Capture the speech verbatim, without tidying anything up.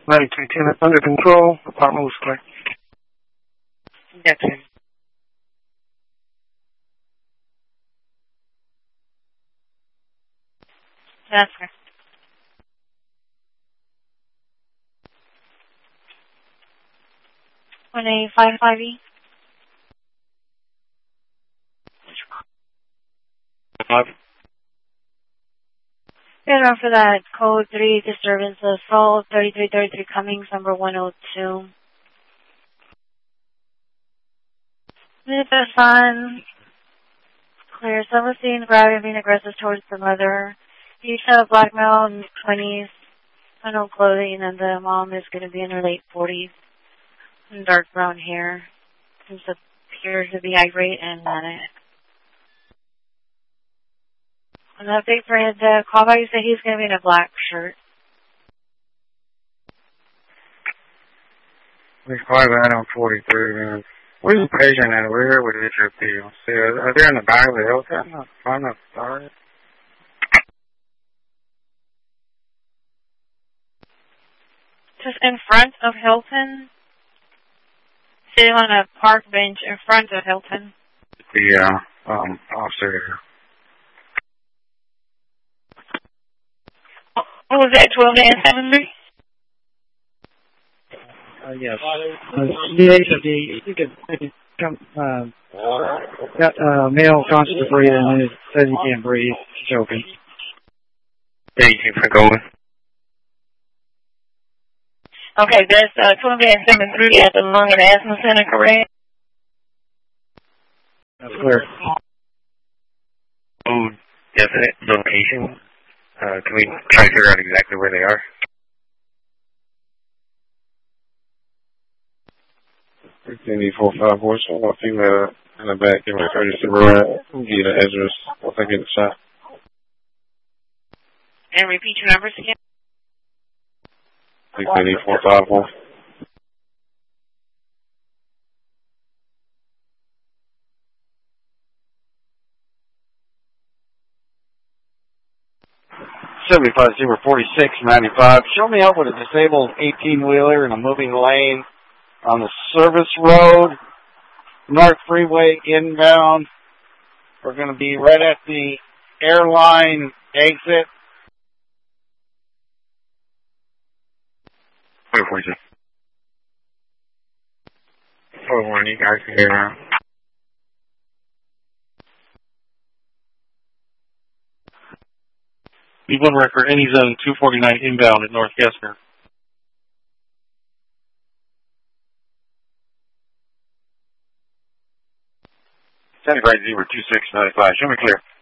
ninety-three ten is under control. Apartment was clear. Yes, sir. Yes, sir. one eight five five E. Five. Good enough for that code three disturbance assault thirty-three thirty-three Cummings number one oh two. This is fun. Clear. Someone seen grabbing being aggressive towards the mother. He said black male in twenties, no clothing, and the mom is going to be in her late forties, and dark brown hair. Seems to appear to be irate and manic. An update for the callback, you said he's going to be in a black shirt. We five out on forty-three, man. Where's the patient at? We're here with H R P. See, are, are they in the back of the Hilton? I'm fine, I'm sorry. Just in front of Hilton? Sitting on a park bench in front of Hilton. The, uh, um, officer here. What was that, twelve and seven three? Uh, yes. Uh, the H R D, you could, you could come, uh, got, uh, male conscious breathing and it says he can't breathe, choking. Thank you for going. Okay, that's, uh, twelve and seven three at the Lung and Asthma Center, correct? That's clear. Oh, definite location. Uh, can we try to figure out exactly where they are? fifteen D four five four, so I'll figure that out in the back, give me a courtesy ride, give you the address once I get the shot. And repeat your numbers again. fifteen D four five four. seventy-five zero forty-six ninety-five. Show me up with a disabled eighteen-wheeler in a moving lane on the service road, North Freeway inbound. We're going to be right at the airline exit. Four four six. Four one, you guys can get around. B one record, any zone two forty-nine inbound at North Gessner. seventy-five zero two six ninety-five. Show me clear.